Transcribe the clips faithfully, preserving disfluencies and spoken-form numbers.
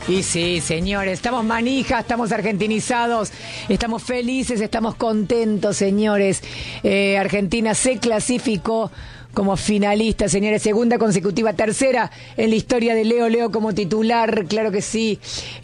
Y sí, señores, estamos manijas, estamos argentinizados, estamos felices, estamos contentos, señores. Eh, Argentina se clasificó como finalista, señores, segunda consecutiva, tercera en la historia de Leo, Leo como titular, claro que sí.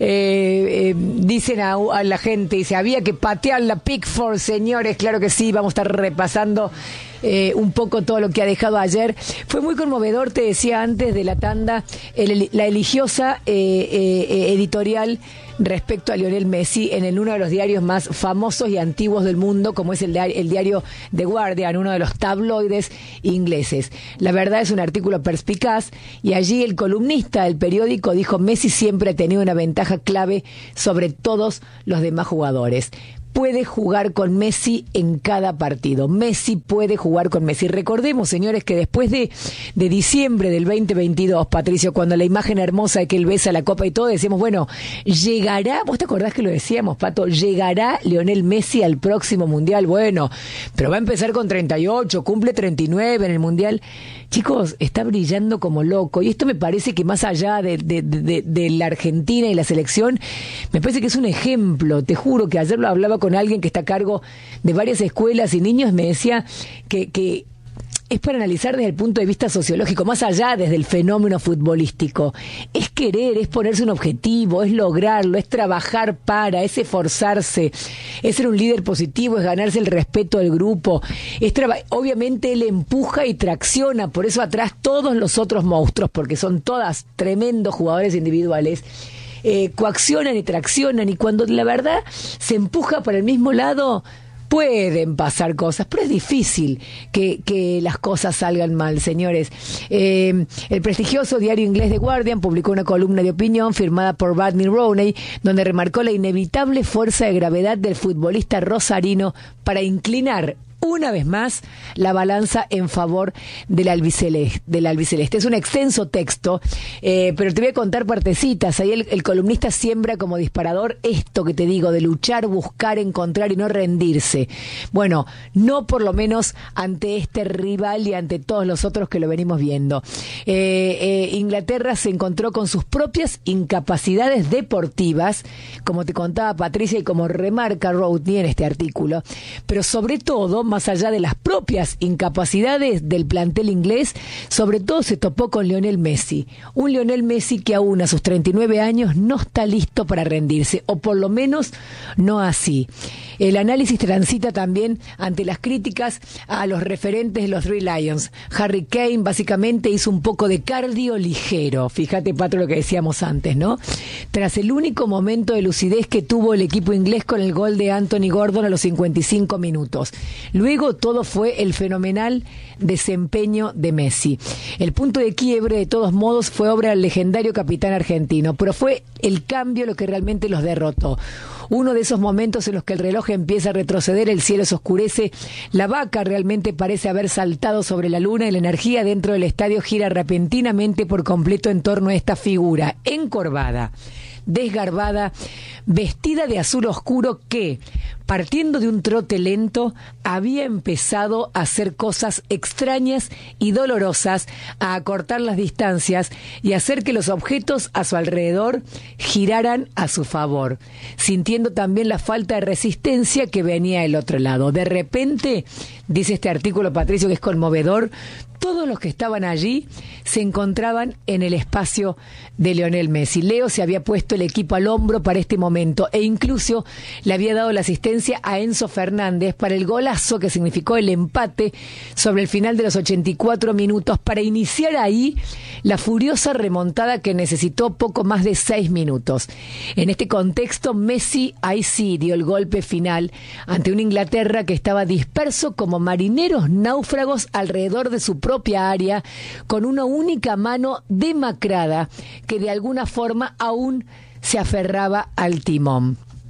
Eh, eh, dicen a, a la gente, dice, había que patear la Pickford, señores, claro que sí, vamos a estar repasando Eh, un poco todo lo que ha dejado ayer. Fue muy conmovedor, te decía antes de la tanda, el, la eligiosa eh, eh, editorial respecto a Lionel Messi en el, uno de los diarios más famosos y antiguos del mundo, como es el, el diario The Guardian, uno de los tabloides ingleses. La verdad es un artículo perspicaz y allí el columnista del periódico dijo: Messi siempre ha tenido una ventaja clave sobre todos los demás jugadores. Puede jugar con Messi en cada partido. Messi puede jugar con Messi. Recordemos, señores, que después de, de diciembre del veinte veintidós, Patricio, cuando la imagen hermosa de que él besa la copa y todo, decíamos, bueno, llegará, ¿vos te acordás que lo decíamos, Pato? ¿Llegará Lionel Messi al próximo Mundial? Bueno, pero va a empezar con treinta y ocho, cumple treinta y nueve en el Mundial. Chicos, está brillando como loco. Y esto me parece que más allá de, de, de, de la Argentina y la selección, me parece que es un ejemplo. Te juro que ayer lo hablaba con alguien que está a cargo de varias escuelas y niños, me decía que, que es para analizar desde el punto de vista sociológico, más allá desde el fenómeno futbolístico. Es querer, es ponerse un objetivo, es lograrlo, es trabajar para, es esforzarse, es ser un líder positivo, es ganarse el respeto del grupo. Es traba- Obviamente él empuja y tracciona, por eso atrás todos los otros monstruos, porque son todas tremendos jugadores individuales, eh, coaccionan y traccionan, y cuando la verdad se empuja para el mismo lado, pueden pasar cosas, pero es difícil que, que las cosas salgan mal, señores. Eh, el prestigioso diario inglés The Guardian publicó una columna de opinión firmada por Barney Rooney, donde remarcó la inevitable fuerza de gravedad del futbolista rosarino para inclinar una vez más la balanza en favor del albiceleste. Del albiceleste. Es un extenso texto, eh, pero te voy a contar partecitas. Ahí el, el columnista siembra como disparador esto que te digo, de luchar, buscar, encontrar y no rendirse. Bueno, no por lo menos ante este rival y ante todos los otros que lo venimos viendo. Eh, eh, Inglaterra se encontró con sus propias incapacidades deportivas, como te contaba Patricia y como remarca Rodney en este artículo, pero sobre todo, más allá de las propias incapacidades del plantel inglés, sobre todo se topó con Lionel Messi. Un Lionel Messi que aún a sus treinta y nueve años no está listo para rendirse, o por lo menos no así. El análisis transita también ante las críticas a los referentes de los Three Lions. Harry Kane básicamente hizo un poco de cardio ligero. Fíjate, Patro, lo que decíamos antes, ¿no? Tras el único momento de lucidez que tuvo el equipo inglés con el gol de Anthony Gordon a los cincuenta y cinco minutos. Luego todo fue el fenomenal desempeño de Messi. El punto de quiebre, de todos modos, fue obra del legendario capitán argentino, pero fue el cambio lo que realmente los derrotó. Uno de esos momentos en los que el reloj empieza a retroceder, el cielo se oscurece, la vaca realmente parece haber saltado sobre la luna y la energía dentro del estadio gira repentinamente por completo en torno a esta figura encorvada, desgarbada, vestida de azul oscuro que, partiendo de un trote lento, había empezado a hacer cosas extrañas y dolorosas, a acortar las distancias y hacer que los objetos a su alrededor giraran a su favor, sintiendo también la falta de resistencia que venía del otro lado. De repente, dice este artículo, Patricio, que es conmovedor, todos los que estaban allí se encontraban en el espacio de Lionel Messi. Leo se había puesto el equipo al hombro para este momento e incluso le había dado la asistencia a Enzo Fernández para el golazo que significó el empate sobre el final de los ochenta y cuatro minutos, para iniciar ahí la furiosa remontada que necesitó poco más de seis minutos. En este contexto, Messi ahí sí dio el golpe final ante una Inglaterra que estaba disperso como marineros náufragos alrededor de su propia área, con una única mano demacrada que de alguna forma aún se aferraba al timón.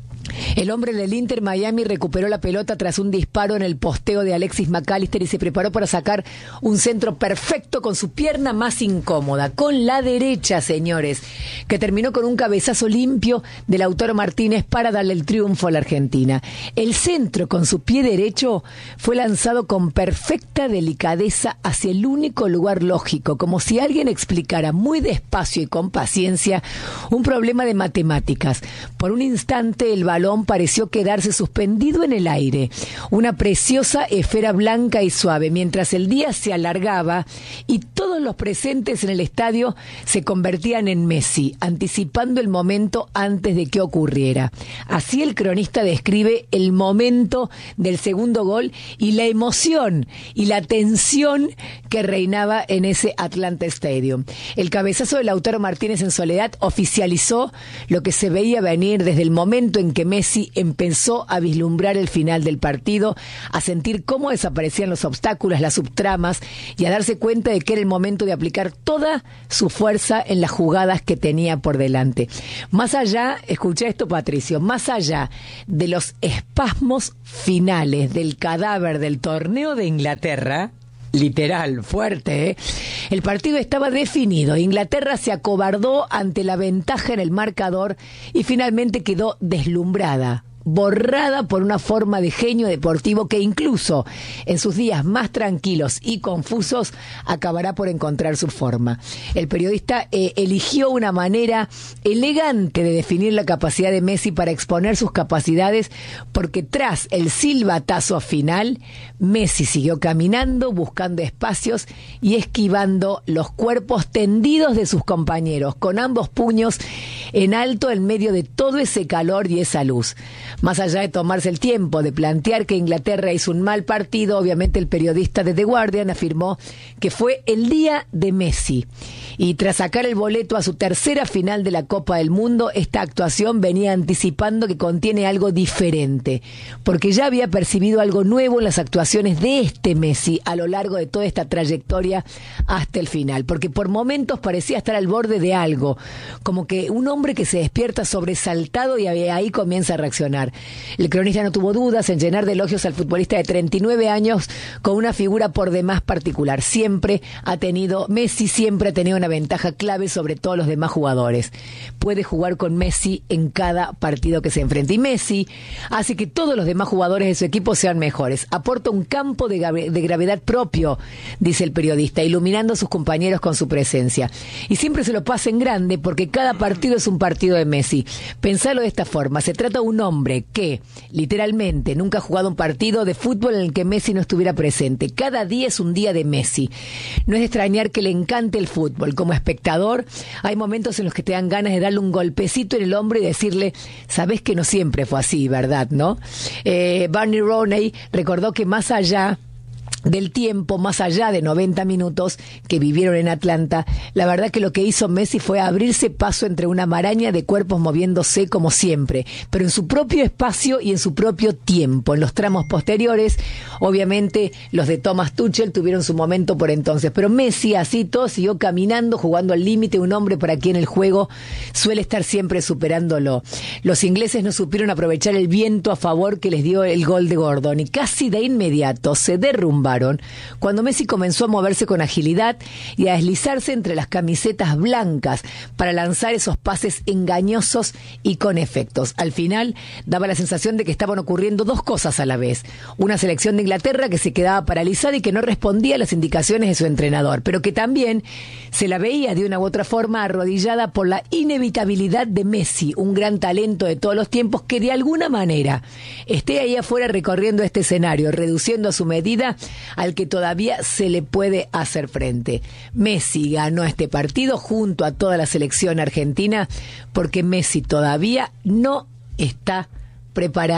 El hombre del Inter Miami recuperó la pelota tras un disparo en el posteo de Alexis McAllister y se preparó para sacar un centro perfecto con su pierna más incómoda, con la derecha, señores, que terminó con un cabezazo limpio de Lautaro Martínez para darle el triunfo a la Argentina. El centro con su pie derecho fue lanzado con perfecta delicadeza hacia el único lugar lógico, como si alguien explicara muy despacio y con paciencia un problema de matemáticas. Por un instante el balón pareció quedarse suspendido en el aire, una preciosa esfera blanca y suave, mientras el día se alargaba y todos los presentes en el estadio se convertían en Messi, anticipando el momento antes de que ocurriera. Así el cronista describe el momento del segundo gol y la emoción y la tensión que reinaba en ese Atlanta Stadium. El cabezazo de Lautaro Martínez en soledad oficializó lo que se veía venir desde el momento en que Messi empezó a vislumbrar el final del partido, a sentir cómo desaparecían los obstáculos, las subtramas y a darse cuenta de que era el momento de aplicar toda su fuerza en las jugadas que tenía por delante. Más allá, escucha esto, Patricio, más allá de los espasmos finales del cadáver del torneo de Inglaterra, literal, fuerte, ¿eh? El partido estaba definido. Inglaterra se acobardó ante la ventaja en el marcador y finalmente quedó deslumbrada, borrada por una forma de genio deportivo que incluso en sus días más tranquilos y confusos acabará por encontrar su forma. El periodista eh, eligió una manera elegante de definir la capacidad de Messi para exponer sus capacidades, porque tras el silbatazo final, Messi siguió caminando, buscando espacios y esquivando los cuerpos tendidos de sus compañeros, con ambos puños en alto en medio de todo ese calor y esa luz. Más allá de tomarse el tiempo de plantear que Inglaterra hizo un mal partido, obviamente el periodista de The Guardian afirmó que fue el día de Messi. Y tras sacar el boleto a su tercera final de la Copa del Mundo, esta actuación venía anticipando que contiene algo diferente, porque ya había percibido algo nuevo en las actuaciones de este Messi a lo largo de toda esta trayectoria hasta el final, porque por momentos parecía estar al borde de algo, como que un hombre que se despierta sobresaltado y ahí comienza a reaccionar. El cronista no tuvo dudas en llenar de elogios al futbolista de treinta y nueve años con una figura por demás particular. Siempre ha tenido, Messi siempre ha tenido una ventaja clave sobre todos los demás jugadores. Puede jugar con Messi en cada partido que se enfrente. Y Messi hace que todos los demás jugadores de su equipo sean mejores. Aporta un campo de, de gravedad propio, dice el periodista, iluminando a sus compañeros con su presencia. Y siempre se lo pasa en grande porque cada partido es un partido de Messi. Pensalo de esta forma. Se trata de un hombre que, literalmente, nunca ha jugado un partido de fútbol en el que Messi no estuviera presente. Cada día es un día de Messi. No es de extrañar que le encante el fútbol. Como espectador, hay momentos en los que te dan ganas de darle un golpecito en el hombro y decirle, sabés que no siempre fue así, ¿verdad? ¿No? Eh, Barney Rooney recordó que más allá del tiempo, más allá de noventa minutos que vivieron en Atlanta, la verdad que lo que hizo Messi fue abrirse paso entre una maraña de cuerpos moviéndose como siempre, pero en su propio espacio y en su propio tiempo. En los tramos posteriores, obviamente, los de Thomas Tuchel tuvieron su momento por entonces, pero Messi así todo siguió caminando, jugando al límite, un hombre para quien el juego suele estar siempre superándolo. Los ingleses no supieron aprovechar el viento a favor que les dio el gol de Gordon y casi de inmediato se derrumbaron cuando Messi comenzó a moverse con agilidad y a deslizarse entre las camisetas blancas para lanzar esos pases engañosos y con efectos. Al final daba la sensación de que estaban ocurriendo dos cosas a la vez. Una selección de Inglaterra que se quedaba paralizada y que no respondía a las indicaciones de su entrenador, pero que también se la veía de una u otra forma arrodillada por la inevitabilidad de Messi, un gran talento de todos los tiempos que de alguna manera esté ahí afuera recorriendo este escenario, reduciendo a su medida al que todavía se le puede hacer frente. Messi ganó este partido junto a toda la selección argentina porque Messi todavía no está preparado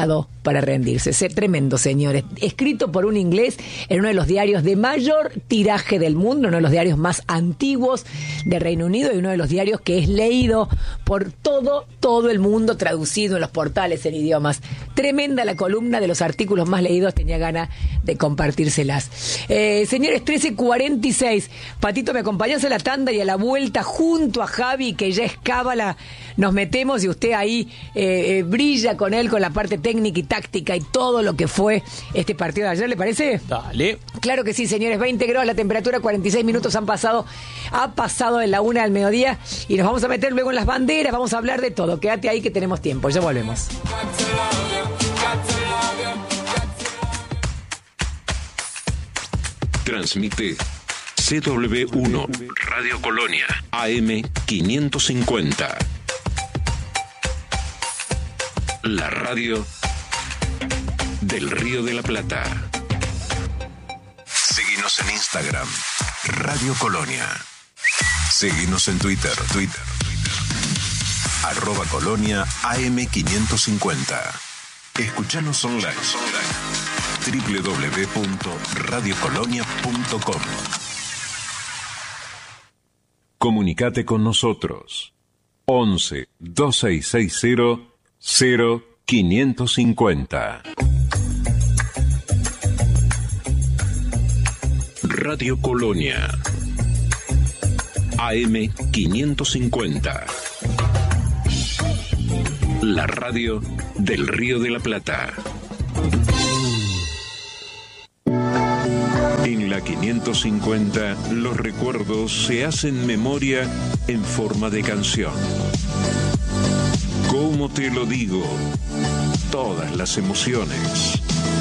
para rendirse. Es tremendo, señores. Escrito por un inglés en uno de los diarios de mayor tiraje del mundo, uno de los diarios más antiguos de Reino Unido y uno de los diarios que es leído por todo, todo el mundo, traducido en los portales, en idiomas. Tremenda la columna, de los artículos más leídos, tenía ganas de compartírselas. Eh, señores, trece cuarenta y seis. Patito, ¿me acompañás a la tanda y a la vuelta junto a Javi, que ya es cábala? Nos metemos y usted ahí eh, eh, brilla con él, con la parte técnica y táctica y todo lo que fue este partido de ayer, ¿le parece? Dale. Claro que sí, señores. veinte grados la temperatura, cuarenta y seis minutos han pasado, ha pasado de la una al mediodía y nos vamos a meter luego en las banderas, vamos a hablar de todo. Quédate ahí que tenemos tiempo, ya volvemos. Transmite C W uno Radio Colonia A M quinientos cincuenta. La radio del Río de la Plata. Seguinos en Instagram, Radio Colonia. Seguinos en Twitter, Twitter, Twitter. Arroba Colonia A M quinientos cincuenta. Escuchanos online. doble u doble u doble u punto radio colonia punto com. Comunicate con nosotros. once, veintiséis sesenta, cero quinientos cincuenta. Radio Colonia A M quinientos cincuenta. La radio del Río de la Plata. En la quinientos cincuenta, los recuerdos se hacen memoria en forma de canción. ¿Cómo te lo digo? Todas las emociones.